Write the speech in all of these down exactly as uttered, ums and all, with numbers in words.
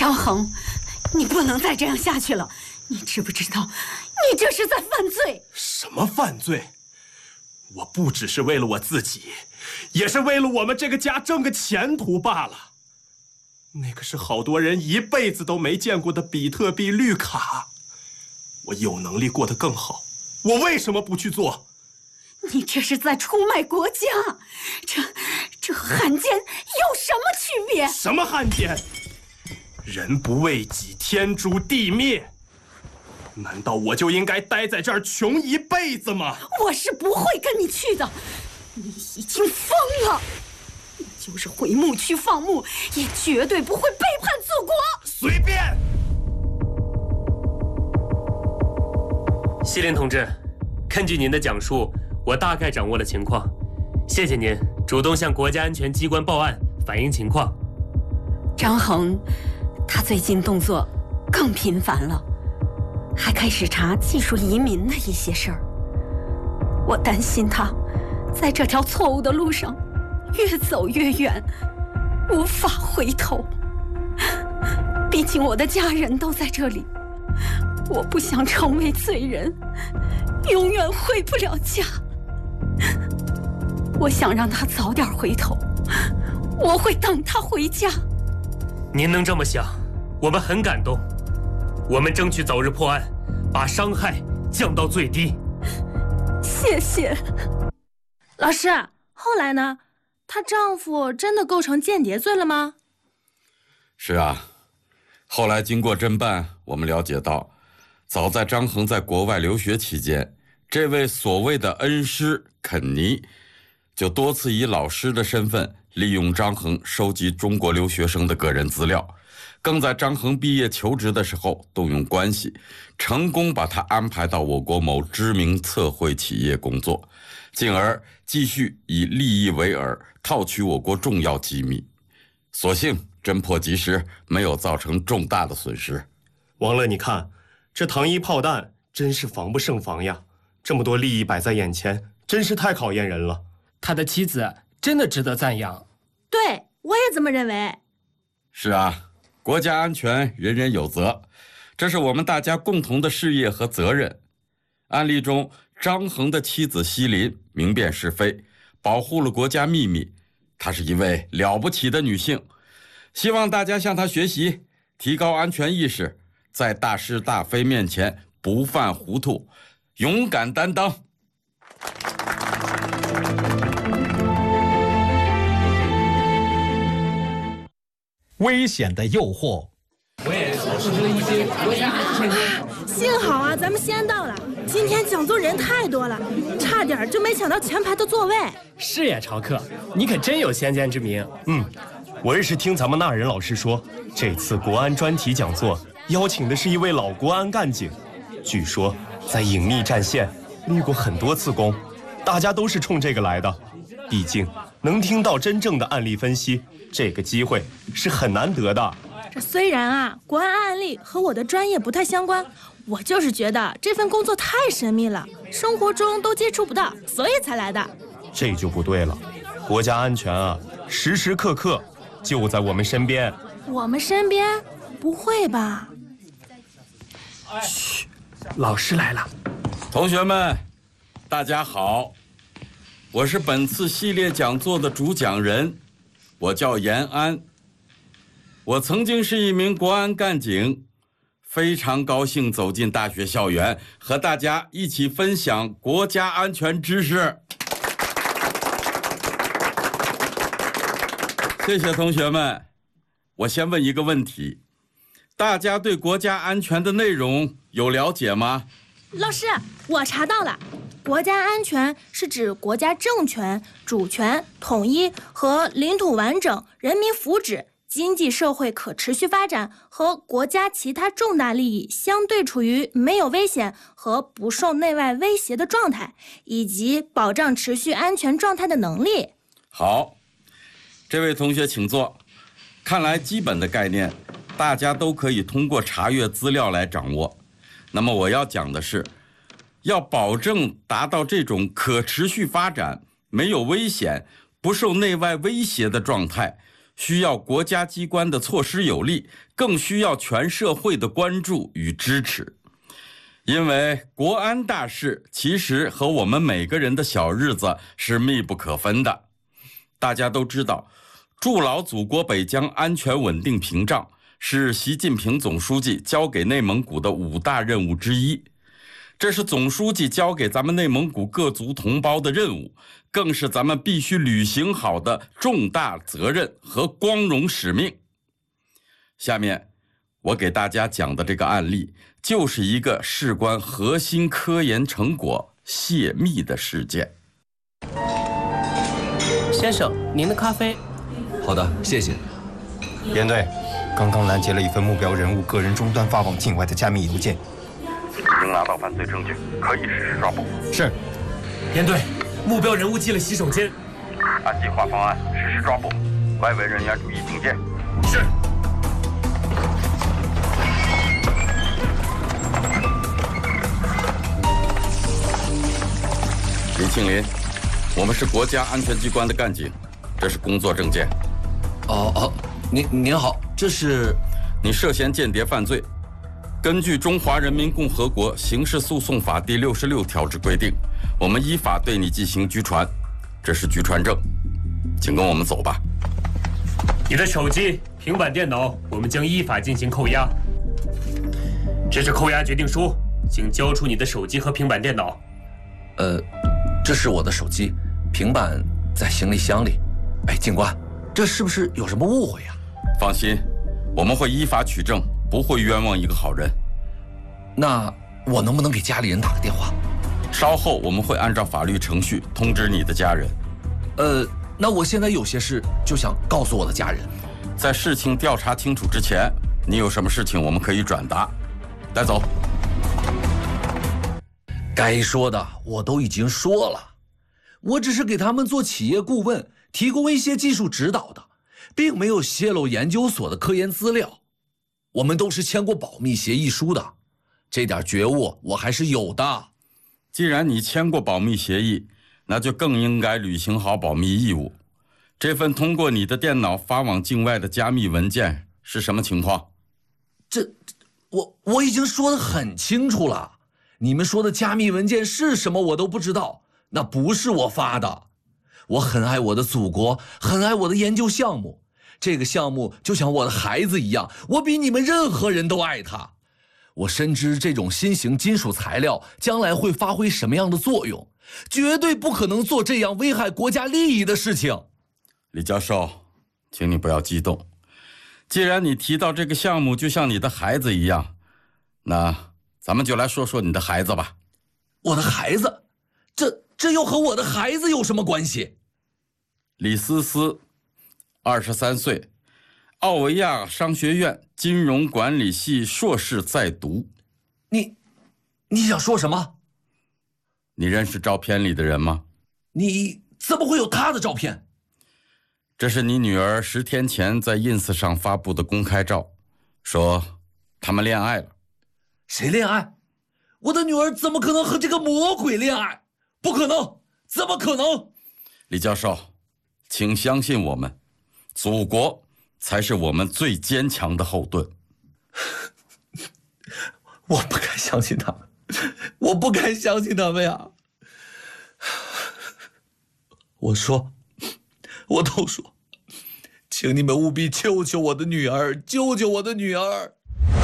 张衡，你不能再这样下去了。你知不知道，你这是在犯罪？ 什么犯罪？我不只是为了我自己，也是为了我们这个家挣个前途罢了。那个是好多人一辈子都没见过的比特币绿卡，我有能力过得更好，我为什么不去做？ 你这是在出卖国家，这这和汉奸有什么区别？ 什么汉奸？人不为己，天诛地灭。难道我就应该待在这儿穷一辈子吗？ 我是不会跟你去的，你已经疯了。你就是回牧区放牧，也绝对不会背叛祖国。 随便。 西林同志，根据您的讲述，我大概掌握了情况。谢谢您主动向国家安全机关报案，反映情况。 张衡，他最近动作更频繁了，还开始查技术移民的一些事儿。我担心他在这条错误的路上越走越远，无法回头。毕竟我的家人都在这里，我不想成为罪人，永远回不了家。我想让他早点回头，我会等他回家。 您能这么想，我们很感动。我们争取早日破案，把伤害降到最低。 谢谢。 老师，后来呢？她丈夫真的构成间谍罪了吗？ 是啊，后来经过侦办，我们了解到，早在张衡在国外留学期间，这位所谓的恩师肯尼，就多次以老师的身份利用张衡收集中国留学生的个人资料，更在张衡毕业求职的时候动用关系，成功把他安排到我国某知名测绘企业工作，进而继续以利益为饵，套取我国重要机密。所幸侦破及时，没有造成重大的损失。 王乐，你看，这糖衣炮弹真是防不胜防呀！这么多利益摆在眼前，真是太考验人了。 他的妻子真的值得赞扬。 对，我也这么认为。 是啊，国家安全人人有责，这是我们大家共同的事业和责任。案例中，张衡的妻子西林明辨是非，保护了国家秘密，她是一位了不起的女性。希望大家向她学习，提高安全意识，在大是大非面前不犯糊涂，勇敢担当。 危险的诱惑。 幸好啊，咱们先到了。今天讲座人太多了，差点就没抢到前排的座位。 是呀，朝客，你可真有先见之明。 嗯，我也是听咱们那人老师说，这次国安专题讲座邀请的是一位老国安干警，据说在隐秘战线立过很多次功，大家都是冲这个来的。毕竟能听到真正的案例分析，这个机会是很难得的。 这虽然啊，国安案例和我的专业不太相关，我就是觉得这份工作太神秘了，生活中都接触不到，所以才来的。 这就不对了，国家安全啊，时时刻刻就在我们身边。 我们身边？不会吧？ 嘘，老师来了。 同学们，大家好，我是本次系列讲座的主讲人，我叫严安。我曾经是一名国安干警，非常高兴走进大学校园，和大家一起分享国家安全知识。谢谢同学们。我先问一个问题，大家对国家安全的内容有了解吗？ 老师，我查到了，国家安全是指国家政权、主权、统一和领土完整、人民福祉、经济社会可持续发展和国家其他重大利益相对处于没有危险和不受内外威胁的状态，以及保障持续安全状态的能力。 好，这位同学请坐。看来基本的概念大家都可以通过查阅资料来掌握。那么我要讲的是，要保证达到这种可持续发展、没有危险、不受内外威胁的状态， 需要国家机关的措施有力，更需要全社会的关注与支持。因为国安大事其实和我们每个人的小日子是密不可分的。大家都知道，筑牢祖国北疆安全稳定屏障是习近平总书记交给内蒙古的五大任务之一。这是总书记交给咱们内蒙古各族同胞的任务，更是咱们必须履行好的重大责任和光荣使命。下面我给大家讲的这个案例，就是一个事关核心科研成果泄密的事件。 先生，您的咖啡。 好的，谢谢。 编队，刚刚拦截了一份目标人物个人终端发往境外的加密邮件， 已经拿到犯罪证据，可以实施抓捕。 是。 编队，目标人物进了洗手间， 按计划方案实施抓捕，外围人员注意警戒。 是。 李庆林，我们是国家安全机关的干警，这是工作证件。 哦哦，您您好，这是你涉嫌间谍犯罪。根据《中华人民共和国刑事诉讼法》第六十六条之规定，我们依法对你进行拘传，这是拘传证，请跟我们走吧。 你的手机、平板电脑，我们将依法进行扣押。这是扣押决定书，请交出你的手机和平板电脑。 呃，这是我的手机，平板在行李箱里。哎，警官，这是不是有什么误会呀？ 放心，我们会依法取证，不会冤枉一个好人。 那我能不能给家里人打个电话？ 稍后我们会按照法律程序通知你的家人。 呃，那我现在有些事就想告诉我的家人。 在事情调查清楚之前，你有什么事情我们可以转达。带走。 该说的我都已经说了，我只是给他们做企业顾问，提供一些技术指导的，并没有泄露研究所的科研资料。我们都是签过保密协议书的，这点觉悟我还是有的。 既然你签过保密协议，那就更应该履行好保密义务。这份通过你的电脑发往境外的加密文件是什么情况？ 这，我我已经说得很清楚了。你们说的加密文件是什么我都不知道，那不是我发的。我很爱我的祖国，很爱我的研究项目，这个项目就像我的孩子一样，我比你们任何人都爱它。我深知这种新型金属材料将来会发挥什么样的作用，绝对不可能做这样危害国家利益的事情。 李教授，请你不要激动。既然你提到这个项目就像你的孩子一样，那咱们就来说说你的孩子吧。 我的孩子？这这又和我的孩子有什么关系？ 李思思，二十三岁，奥维亚商学院金融管理系硕士在读。 你，你想说什么？ 你认识照片里的人吗？ 你怎么会有他的照片？ 这是你女儿十天前在 ins 上发布的公开照，说他们恋爱了。 谁恋爱？我的女儿怎么可能和这个魔鬼恋爱？不可能，怎么可能？ 李教授，请相信我们，祖国才是我们最坚强的后盾。 我不敢相信他们，我不敢相信他们呀！我说，我都说，请你们务必救救我的女儿，救救我的女儿。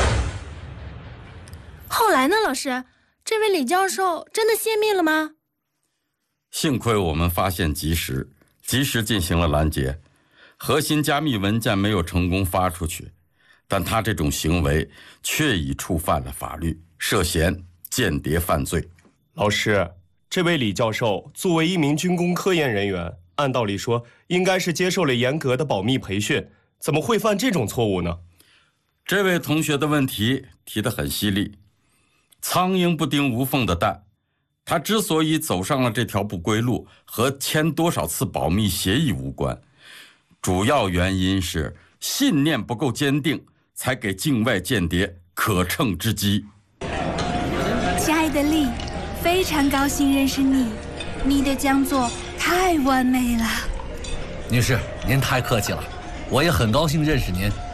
后来呢，老师？这位李教授真的泄密了吗？ 幸亏我们发现及时，及时进行了拦截，核心加密文件没有成功发出去，但他这种行为却已触犯了法律，涉嫌间谍犯罪。 老师，这位李教授作为一名军工科研人员，按道理说应该是接受了严格的保密培训，怎么会犯这种错误呢？ 这位同学的问题提得很犀利。苍蝇不叮无缝的蛋，他之所以走上了这条不归路，和签多少次保密协议无关，主要原因是信念不够坚定，才给境外间谍可乘之机。 亲爱的丽，非常高兴认识你，你的讲座太完美了。 女士，您太客气了。 我也很高兴认识您。